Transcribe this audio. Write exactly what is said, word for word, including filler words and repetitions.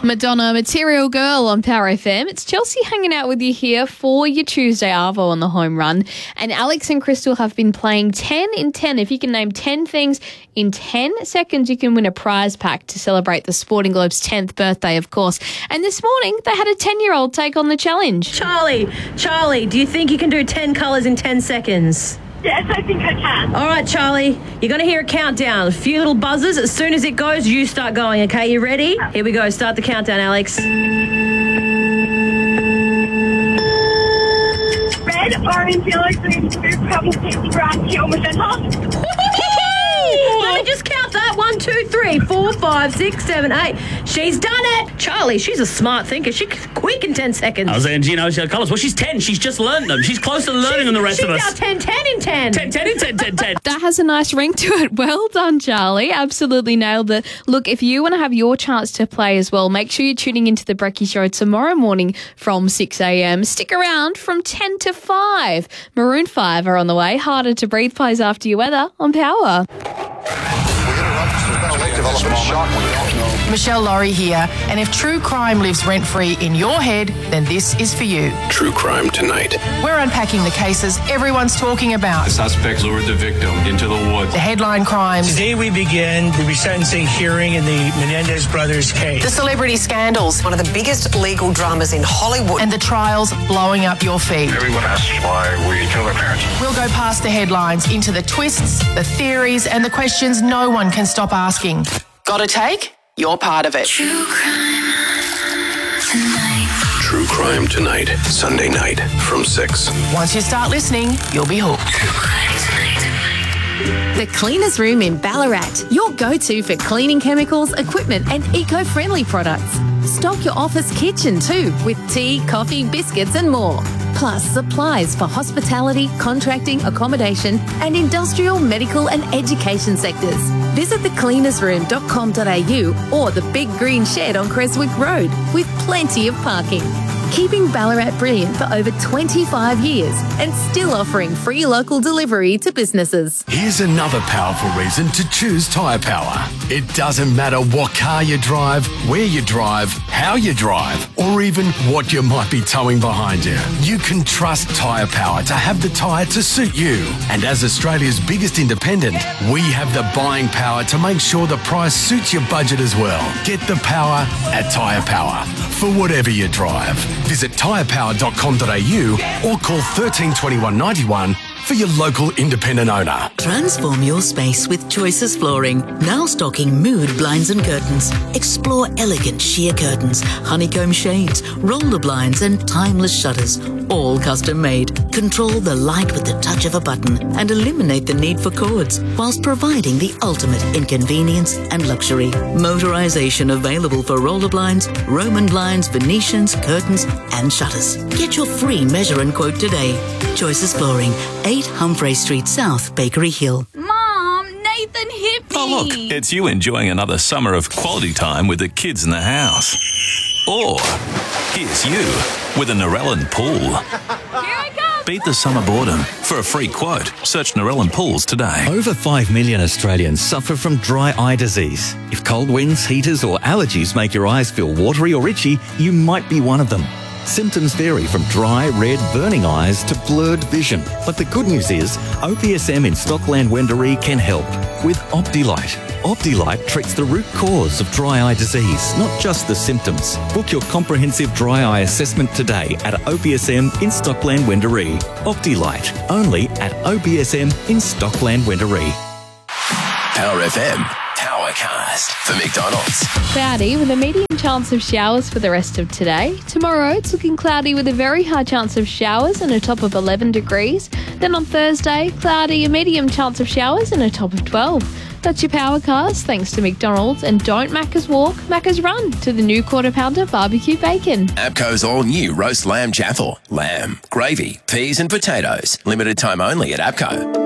Madonna, Material Girl on Power F M. It's Chelsea hanging out with you here for your Tuesday Arvo on the home run. And Alex and Crystal have been playing ten in ten. If you can name ten things in ten seconds, you can win a prize pack to celebrate the Sporting Globe's tenth birthday, of course. And this morning, they had a ten-year-old take on the challenge. Charlie, Charlie, do you think you can do ten colours in ten seconds? Yes, I think I can. All right, Charlie, you're going to hear a countdown. A few little buzzers. As soon as it goes, you start going, okay? You ready? Here we go. Start the countdown, Alex. Red, orange, yellow, green, blue, purple, pink, brown, teal, magenta. Let me just count that. One, two, three, four, five, six, seven, eight. She's done it. Charlie, she's a smart thinker. She can quick in ten seconds. I was saying, you know, colours. Well, she's ten. She's just learned them. She's close to learning than the rest she's of us. She's now ten, ten in ten. ten, ten in ten, ten, ten. That has a nice ring to it. Well done, Charlie. Absolutely nailed it. Look, if you want to have your chance to play as well, make sure you're tuning into the Brekkie Show tomorrow morning from six a.m. Stick around from ten to five. Maroon five are on the way. Harder to Breathe plays after your weather on Power. Michelle Laurie here, and if true crime lives rent-free in your head, then this is for you. True Crime Tonight. We're unpacking the cases everyone's talking about. The suspect lured the victim into the woods. The headline crimes. Today we begin the resentencing hearing in the Menendez brothers case. The celebrity scandals. One of the biggest legal dramas in Hollywood. And the trials blowing up your feed. Everyone asks why we kill their parents. We'll go past the headlines into the twists, the theories, and the questions no one can stop asking. Got a take? You're part of it. True Crime Tonight. True Crime Tonight, Sunday night from six. Once you start listening, you'll be hooked. True Crime Tonight. The Cleaners Room in Ballarat, your go-to for cleaning chemicals, equipment and eco-friendly products. Stock your office kitchen too with tea, coffee, biscuits and more. Plus supplies for hospitality, contracting, accommodation and industrial, medical and education sectors. Visit the cleaners room dot com dot a u or the Big Green Shed on Creswick Road with plenty of parking. Keeping Ballarat brilliant for over twenty-five years and still offering free local delivery to businesses. Here's another powerful reason to choose Tyre Power. It doesn't matter what car you drive, where you drive, how you drive, or even what you might be towing behind you. You can trust Tyre Power to have the tyre to suit you. And as Australia's biggest independent, we have the buying power to make sure the price suits your budget as well. Get the power at Tyre Power for whatever you drive. Visit tyre power dot com dot a u or call thirteen twenty-one ninety-one for your local independent owner. Transform your space with Choices Flooring. Now stocking mood blinds and curtains. Explore elegant sheer curtains, honeycomb shades, roller blinds and timeless shutters. All custom made. Control the light with the touch of a button and eliminate the need for cords whilst providing the ultimate in convenience and luxury. Motorization available for roller blinds, Roman blinds, Venetians, curtains and shutters. Get your free measure and quote today. Choices Flooring, eight Humphrey Street South, Bakery Hill. Mom, Nathan hit me. Oh, look, it's you enjoying another summer of quality time with the kids in the house. Or here's you with a Narellan pool. Here I come. Beat the summer boredom. For a free quote, search Narellan Pools today. Over five million Australians suffer from dry eye disease. If cold winds, heaters or allergies make your eyes feel watery or itchy, you might be one of them. Symptoms vary from dry, red, burning eyes to blurred vision. But the good news is, O P S M in Stockland Wendouree can help with Optilite. Optilite treats the root cause of dry eye disease, not just the symptoms. Book your comprehensive dry eye assessment today at O P S M in Stockland Wendouree. Optilite, only at O P S M in Stockland Wendouree. Power F M. Powercast for McDonald's. Cloudy with a medium chance of showers for the rest of today. Tomorrow it's looking cloudy with a very high chance of showers and a top of eleven degrees. Then on Thursday, cloudy, a medium chance of showers and a top of twelve. That's your Powercast, thanks to McDonald's. And don't Macca's walk, Macca's run to the new Quarter Pounder barbecue bacon. APCO's all-new roast lamb jaffle. Lamb, gravy, peas and potatoes. Limited time only at APCO.